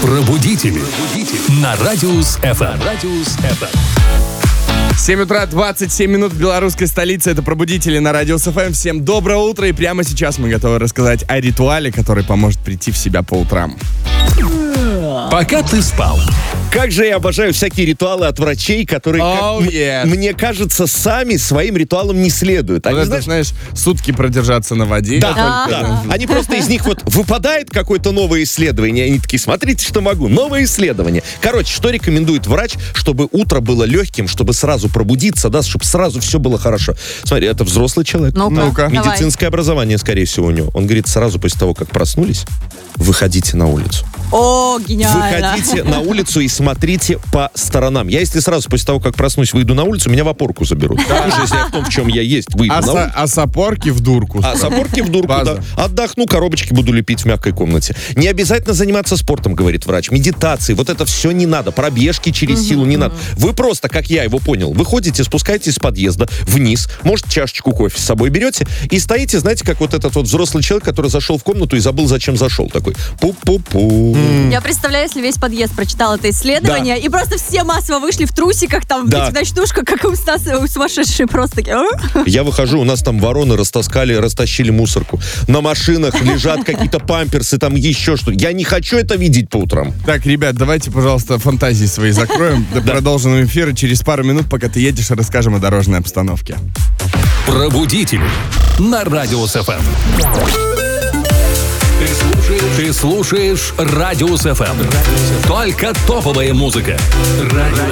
Пробудители на Радиус FM. 7 утра, 27 минут в белорусской столице. Это «Пробудители» на Радиус ФМ. Всем доброе утро. И прямо сейчас мы готовы рассказать о ритуале, который поможет прийти в себя по утрам. Пока ты спал. Как же я обожаю всякие ритуалы от врачей, которые, мне кажется, сами своим ритуалам не следуют. Вот это, знаешь, сутки продержаться на воде. Да. Они просто из них вот выпадает какое-то новое исследование. Они такие, смотрите, что могу. Новое исследование. Короче, что рекомендует врач, чтобы утро было легким, чтобы сразу пробудиться, да, чтобы сразу все было хорошо. Смотри, это взрослый человек. Ну-ка. Медицинское образование, скорее всего, у него. Он говорит, сразу после того, как проснулись, выходите на улицу. О, гениально. Выходите на улицу и смотрите по сторонам. Я, если сразу после того, как проснусь, выйду на улицу, меня в опорку заберут. Уже если я в том, в чем я есть, выйду на улицу. А сапорки в дурку. Сапорки в дурку, да. Отдохну, коробочки буду лепить в мягкой комнате. Не обязательно заниматься спортом, говорит врач. Медитации, вот это все не надо. Пробежки через силу не надо. Вы просто, как я его понял, выходите, спускаетесь с подъезда вниз, может, чашечку кофе с собой берете и стоите, знаете, как вот этот вот взрослый человек, который зашел в комнату и забыл, зачем зашел. Такой пу-пу-пу. Я представляю, если весь подъезд прочитал это исследование, и просто все массово вышли в трусиках, там, в ночнушках, как у Стаса, сумасшедшие просто такие. Я выхожу, у нас там вороны растащили мусорку. На машинах лежат какие-то памперсы, там еще что-то. Я не хочу это видеть по утрам. Так, ребят, давайте, пожалуйста, фантазии свои закроем. Продолжим эфир. Через пару минут, пока ты едешь, расскажем о дорожной обстановке. Пробудители на Радиус FM. Ты слушаешь Радиус FM. Только топовая музыка.